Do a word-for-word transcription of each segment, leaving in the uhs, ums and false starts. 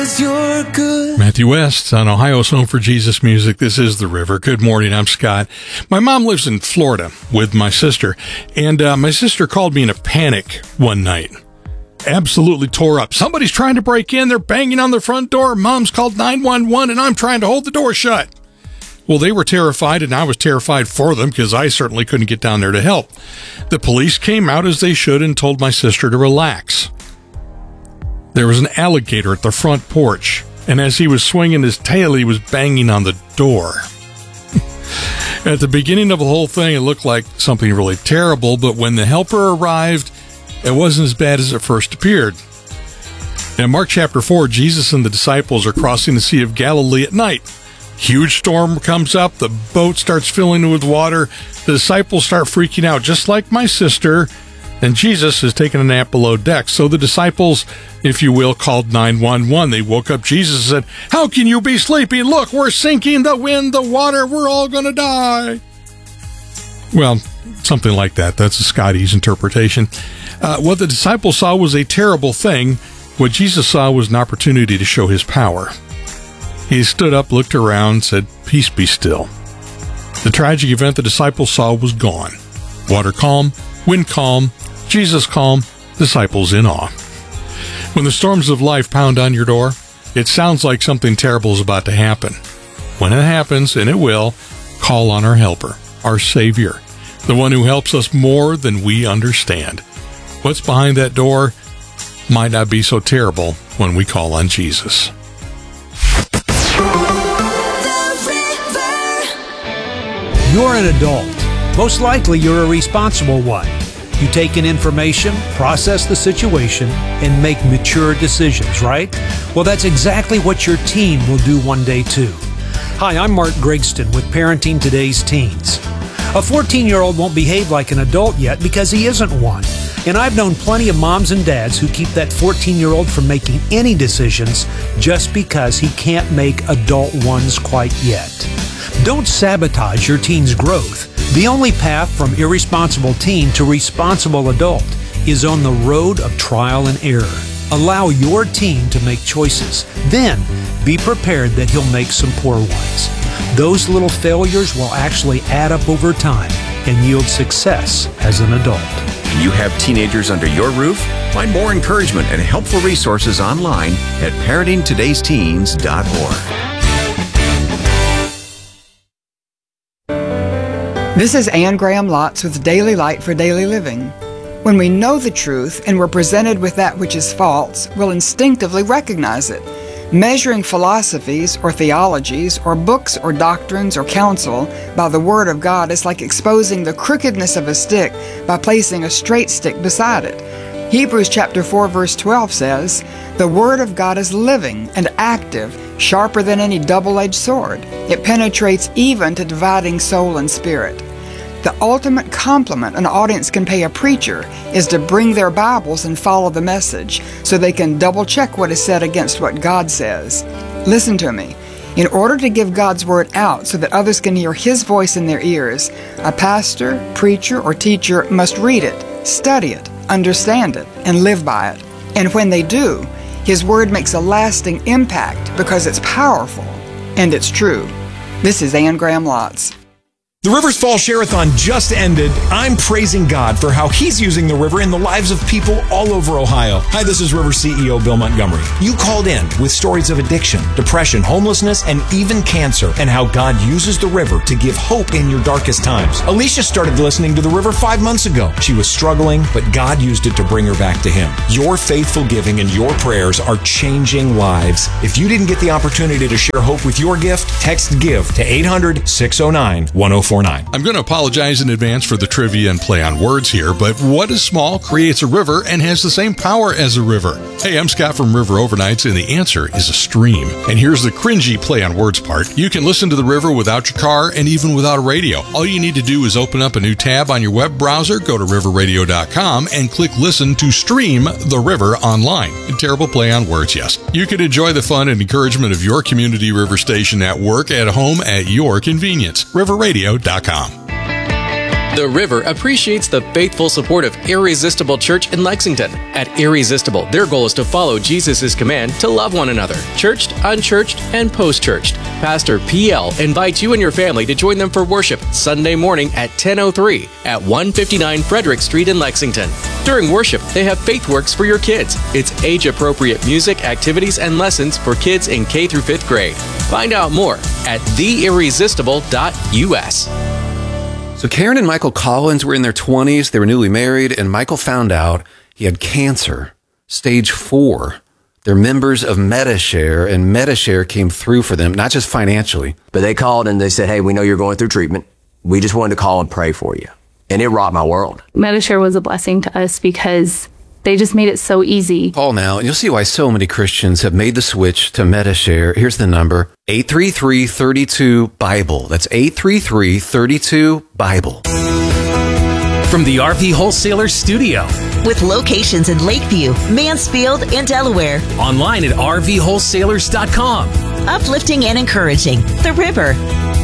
You're good. Matthew West on Ohio's Home for Jesus Music. This is The River. Good morning. I'm Scott. My mom lives in Florida with my sister, and uh, my sister called me in a panic one night. Absolutely tore up. Somebody's trying to break in. They're banging on the front door. Mom's called nine one one, and I'm trying to hold the door shut. Well, they were terrified, and I was terrified for them because I certainly couldn't get down there to help. The police came out as they should and told my sister to relax. There was an alligator at the front porch, and as he was swinging his tail, he was banging on the door. At the beginning of the whole thing, it looked like something really terrible, but when the helper arrived, it wasn't as bad as it first appeared. In Mark chapter four, Jesus and the disciples are crossing the Sea of Galilee at night. Huge storm comes up, the boat starts filling with water, the disciples start freaking out, just like my sister, and Jesus is taking a nap below deck. So the disciples, if you will, called nine one one. They woke up Jesus and said, "How can you be sleeping? Look, we're sinking, the wind, the water, we're all going to die." Well, something like that. That's a Scotty's interpretation. Uh, what the disciples saw was a terrible thing. What Jesus saw was an opportunity to show his power. He stood up, looked around, said, "Peace, be still." The tragic event the disciples saw was gone. Water calm, wind calm, Jesus calm, disciples in awe. When the storms of life pound on your door, it sounds like something terrible is about to happen. When it happens, and it will, call on our helper, our Savior, the one who helps us more than we understand. What's behind that door might not be so terrible when we call on Jesus. You're an adult. Most likely you're a responsible one. You take in information, process the situation, and make mature decisions, right? Well, that's exactly what your teen will do one day too. Hi, I'm Mark Gregston with Parenting Today's Teens. A fourteen-year-old won't behave like an adult yet because he isn't one. And I've known plenty of moms and dads who keep that fourteen-year-old from making any decisions just because he can't make adult ones quite yet. Don't sabotage your teen's growth. The only path from irresponsible teen to responsible adult is on the road of trial and error. Allow your teen to make choices. Then be prepared that he'll make some poor ones. Those little failures will actually add up over time and yield success as an adult. You have teenagers under your roof? Find more encouragement and helpful resources online at parenting todays teens dot org. This is Anne Graham Lotz with Daily Light for Daily Living. When we know the truth and we're presented with that which is false, we'll instinctively recognize it. Measuring philosophies or theologies or books or doctrines or counsel by the Word of God is like exposing the crookedness of a stick by placing a straight stick beside it. Hebrews chapter four verse twelve says, "The Word of God is living and active, sharper than any double-edged sword. It penetrates even to dividing soul and spirit." The ultimate compliment an audience can pay a preacher is to bring their Bibles and follow the message so they can double-check what is said against what God says. Listen to me. In order to give God's Word out so that others can hear His voice in their ears, a pastor, preacher, or teacher must read it, study it, understand it, and live by it. And when they do, His Word makes a lasting impact because it's powerful and it's true. This is Anne Graham Lotz. The Rivers Fall Share-a-thon just ended. I'm praising God for how He's using the river in the lives of people all over Ohio. Hi, this is River C E O Bill Montgomery. You called in with stories of addiction, depression, homelessness, and even cancer, and how God uses the river to give hope in your darkest times. Alicia started listening to the river five months ago. She was struggling, but God used it to bring her back to Him. Your faithful giving and your prayers are changing lives. If you didn't get the opportunity to share hope with your gift, text GIVE to eight hundred, six oh nine, one oh four nine. I'm going to apologize in advance for the trivia and play on words here, but what is small, creates a river, and has the same power as a river? Hey, I'm Scott from River Overnights, and the answer is a stream. And here's the cringy play on words part. You can listen to the river without your car and even without a radio. All you need to do is open up a new tab on your web browser, go to river radio dot com, and click listen to stream the river online. A terrible play on words, yes. You can enjoy the fun and encouragement of your community river station at work, at home, at your convenience. river radio dot com. The River appreciates the faithful support of Irresistible Church in Lexington. At Irresistible, their goal is to follow Jesus' command to love one another, churched, unchurched, and post-churched. Pastor P L invites you and your family to join them for worship Sunday morning at ten oh three at one fifty-nine Frederick Street in Lexington. During worship, they have FaithWorks for your kids. It's age-appropriate music, activities, and lessons for kids in K through fifth grade. Find out more at the irresistible dot U S. So Karen and Michael Collins were in their twenties. They were newly married, and Michael found out he had cancer, stage four. They're members of Medi-Share, and Medi-Share came through for them, not just financially. But they called and they said, hey, we know you're going through treatment. We just wanted to call and pray for you. And it rocked my world. Medi-Share was a blessing to us because they just made it so easy. Call now, and you'll see why so many Christians have made the switch to Medi-Share. Here's the number, eight three three, three two, Bible. That's eight three three, three two, Bible. From the R V Wholesaler Studio. With locations in Lakeview, Mansfield, and Delaware. Online at R V wholesalers dot com. Uplifting and encouraging. The River.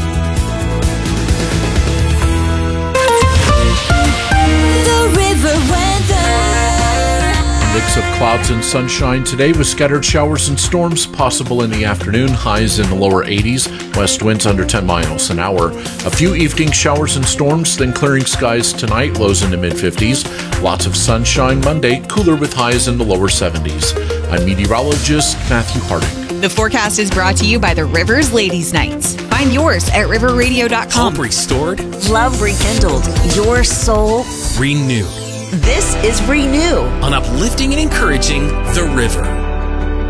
The River weather. Mix of clouds and sunshine today with scattered showers and storms possible in the afternoon. Highs in the lower eighties. West winds under ten miles an hour. A few evening showers and storms, then clearing skies tonight. Lows in the mid fifties. Lots of sunshine Monday. Cooler with highs in the lower seventies. I'm meteorologist Matthew Harding. The forecast is brought to you by the Rivers Ladies Nights. Find yours at river radio dot com. Hope restored. Love rekindled. Your soul renewed. This is Renew on uplifting and encouraging The River.